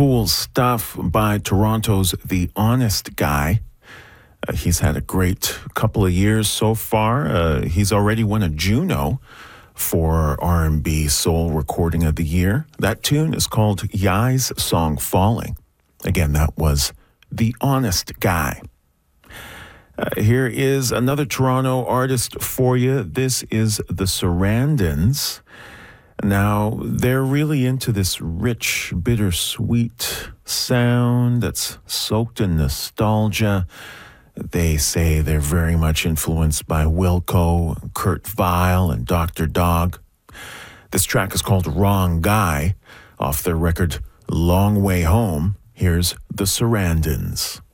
Cool stuff by Toronto's The Honest Guy. He's had a great couple of years so far. He's already won a Juno for R&B Soul Recording of the Year. That tune is called Yai's Song Falling. Again, that was The Honest Guy. Here is another Toronto artist for you. This is the Sarandons. Now, they're really into this rich, bittersweet sound that's soaked in nostalgia. They say they're very much influenced by Wilco, Kurt Vile, and Dr. Dog. This track is called Wrong Guy, off their record Long Way Home. Here's the Sarandons.